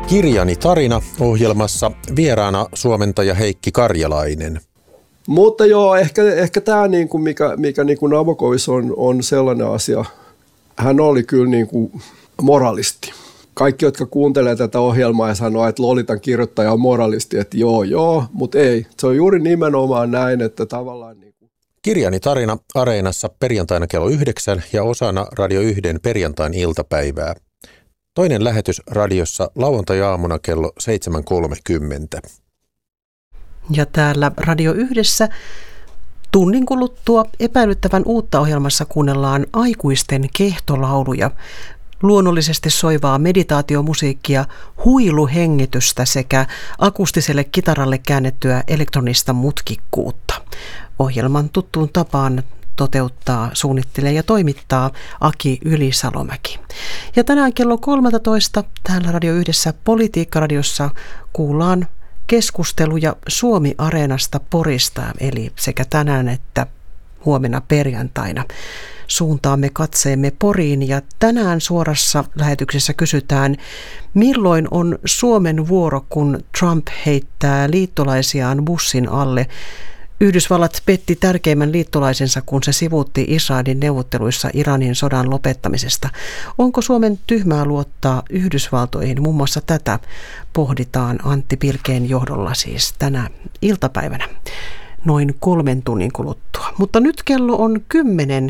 Kirjani tarina -ohjelmassa vieraana suomentaja Heikki Karjalainen. Mutta joo, ehkä tämä, mikä Nabokovissa on sellainen asia, hän oli kyllä moralisti. Kaikki, jotka kuuntelee tätä ohjelmaa ja sanoo, että Lolitan kirjoittaja on moralisti, että joo, mutta ei. Se on juuri nimenomaan näin, että tavallaan... Kirjani tarina Areenassa perjantaina kello 9 ja osana Radio 1 perjantain iltapäivää. Toinen lähetys radiossa lauantai-aamuna kello 7.30. Ja täällä Radio 1 tunnin kuluttua epäilyttävän uutta ohjelmassa kuunnellaan aikuisten kehtolauluja, luonnollisesti soivaa meditaatiomusiikkia, huiluhengitystä sekä akustiselle kitaralle käännettyä elektronista mutkikkuutta. Ohjelman tuttuun tapaan toteuttaa, suunnittelee ja toimittaa Aki Ylisalomäki. Ja tänään kello 13 täällä Radio 1 Politiikka-radiossa kuullaan keskusteluja Suomi-areenasta Porista, eli sekä tänään että huomenna perjantaina. Suuntaamme katseemme Poriin ja tänään suorassa lähetyksessä kysytään, milloin on Suomen vuoro, kun Trump heittää liittolaisiaan bussin alle. Yhdysvallat petti tärkeimmän liittolaisensa, kun se sivuutti Israelin neuvotteluissa Iranin sodan lopettamisesta. Onko Suomen tyhmää luottaa Yhdysvaltoihin? Muun muassa tätä pohditaan Antti Pilkeen johdolla siis tänä iltapäivänä noin 3 tunnin kuluttua. Mutta nyt kello on 10.